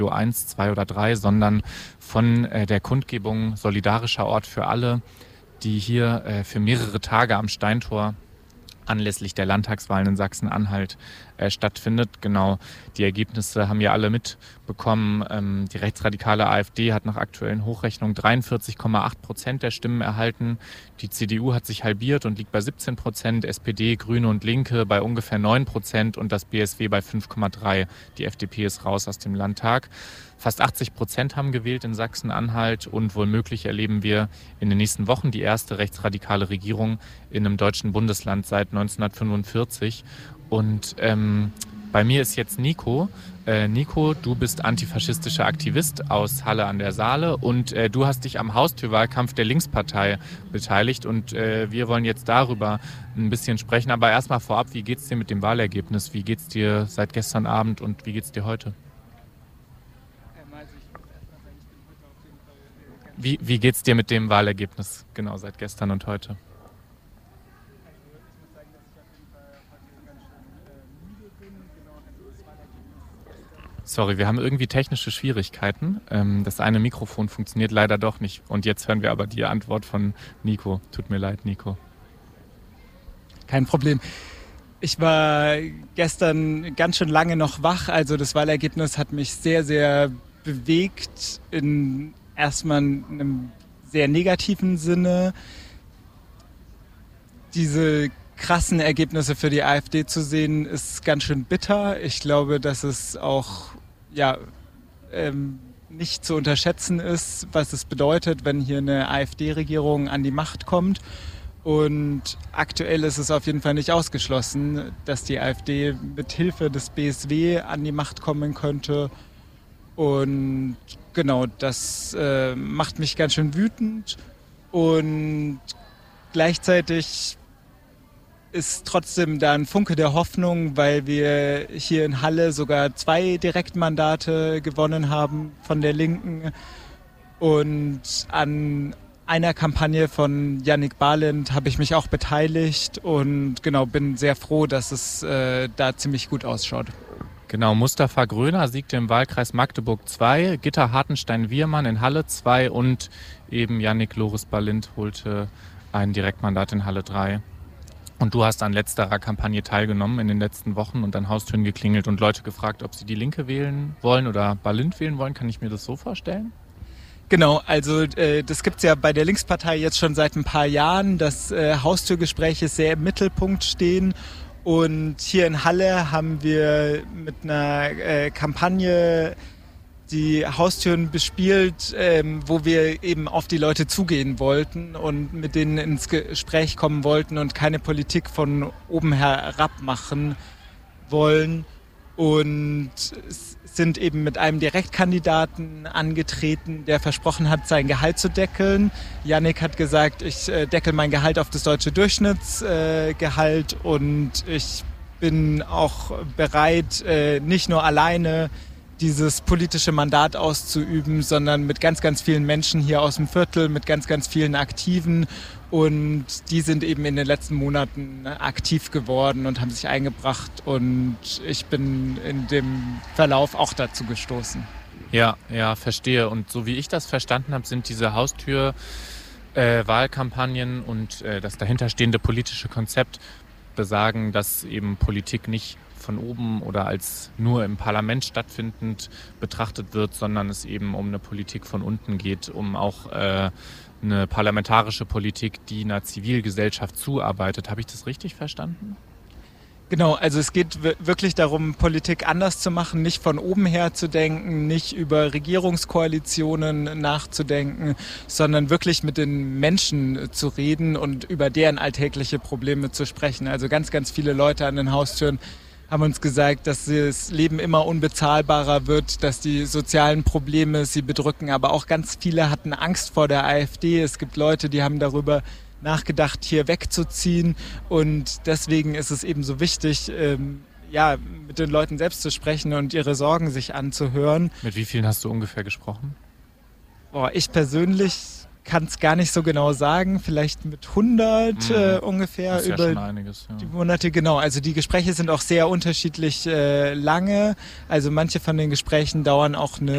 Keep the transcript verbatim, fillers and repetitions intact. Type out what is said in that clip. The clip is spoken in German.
eins, zwei oder drei, sondern von äh, der Kundgebung Solidarischer Ort für alle, die hier äh, für mehrere Tage am Steintor anlässlich der Landtagswahlen in Sachsen-Anhalt äh, stattfindet. Genau, die Ergebnisse haben wir alle mitbekommen. Ähm, die rechtsradikale AfD hat nach aktuellen Hochrechnungen dreiundvierzig Komma acht Prozent der Stimmen erhalten. Die C D U hat sich halbiert und liegt bei siebzehn Prozent. S P D, Grüne und Linke bei ungefähr neun Prozent und das B S W bei fünf Komma drei. Die F D P ist raus aus dem Landtag. Fast achtzig Prozent haben gewählt in Sachsen-Anhalt und womöglich erleben wir in den nächsten Wochen die erste rechtsradikale Regierung in einem deutschen Bundesland seit neunzehnhundertfünfundvierzig. Und ähm, bei mir ist jetzt Nico. Äh, Nico, du bist antifaschistischer Aktivist aus Halle an der Saale und äh, du hast dich am Haustürwahlkampf der Linkspartei beteiligt und äh, wir wollen jetzt darüber ein bisschen sprechen. Aber erstmal vorab, wie geht's dir mit dem Wahlergebnis? Wie geht's dir seit gestern Abend und wie geht's dir heute? Wie, wie geht es dir mit dem Wahlergebnis, genau, seit gestern und heute? Sorry, wir haben irgendwie technische Schwierigkeiten. Das eine Mikrofon funktioniert leider doch nicht. Und jetzt hören wir aber die Antwort von Nico. Tut mir leid, Nico. Kein Problem. Ich war gestern ganz schön lange noch wach. Also das Wahlergebnis hat mich sehr, sehr bewegt in erstmal in einem sehr negativen Sinne. Diese krassen Ergebnisse für die AfD zu sehen, ist ganz schön bitter. Ich glaube, dass es auch ja, ähm, nicht zu unterschätzen ist, was es bedeutet, wenn hier eine AfD-Regierung an die Macht kommt. Und aktuell ist es auf jeden Fall nicht ausgeschlossen, dass die AfD mit Hilfe des B S W an die Macht kommen könnte. Und genau, das äh, macht mich ganz schön wütend und gleichzeitig ist trotzdem da ein Funke der Hoffnung, weil wir hier in Halle sogar zwei Direktmandate gewonnen haben von der Linken und an einer Kampagne von Jannik Balint habe ich mich auch beteiligt und genau, bin sehr froh, dass es äh, da ziemlich gut ausschaut. Genau, Mustafa Gröner siegte im Wahlkreis Magdeburg zwei, Gitta Hartenstein-Wiermann in Halle zwei und eben Jannik Loris Balint holte ein Direktmandat in Halle drei. Und du hast an letzterer Kampagne teilgenommen in den letzten Wochen und an Haustüren geklingelt und Leute gefragt, ob sie die Linke wählen wollen oder Balint wählen wollen. Kann ich mir das so vorstellen? Genau, also äh, das gibt's ja bei der Linkspartei jetzt schon seit ein paar Jahren, dass äh, Haustürgespräche sehr im Mittelpunkt stehen. Und hier in Halle haben wir mit einer äh, Kampagne die Haustüren bespielt, ähm, wo wir eben auf die Leute zugehen wollten und mit denen ins Gespräch kommen wollten und keine Politik von oben herab machen wollen. Und sind eben mit einem Direktkandidaten angetreten, der versprochen hat, sein Gehalt zu deckeln. Jannik hat gesagt, ich äh, deckel mein Gehalt auf das deutsche Durchschnittsgehalt äh, und ich bin auch bereit, äh, nicht nur alleine dieses politische Mandat auszuüben, sondern mit ganz, ganz vielen Menschen hier aus dem Viertel, mit ganz, ganz vielen Aktiven. Und die sind eben in den letzten Monaten aktiv geworden und haben sich eingebracht. Und ich bin in dem Verlauf auch dazu gestoßen. Ja, ja, verstehe. Und so wie ich das verstanden habe, sind diese Haustür-Wahlkampagnen äh, und äh, das dahinterstehende politische Konzept besagen, dass eben Politik nicht von oben oder als nur im Parlament stattfindend betrachtet wird, sondern es eben um eine Politik von unten geht, um auch äh, eine parlamentarische Politik, die einer Zivilgesellschaft zuarbeitet. Habe ich das richtig verstanden? Genau, also es geht wirklich darum, Politik anders zu machen, nicht von oben her zu denken, nicht über Regierungskoalitionen nachzudenken, sondern wirklich mit den Menschen zu reden und über deren alltägliche Probleme zu sprechen. Also ganz, ganz viele Leute an den Haustüren haben uns gesagt, dass das Leben immer unbezahlbarer wird, dass die sozialen Probleme sie bedrücken. Aber auch ganz viele hatten Angst vor der AfD. Es gibt Leute, die haben darüber nachgedacht, hier wegzuziehen. Und deswegen ist es eben so wichtig, ähm, ja, mit den Leuten selbst zu sprechen und ihre Sorgen sich anzuhören. Mit wie vielen hast du ungefähr gesprochen? Boah, ich persönlich kann es gar nicht so genau sagen, vielleicht mit hundert mhm. äh, ungefähr das ist über ja schon einiges, ja. die Monate. Genau, also die Gespräche sind auch sehr unterschiedlich äh, lange. Also manche von den Gesprächen dauern auch eine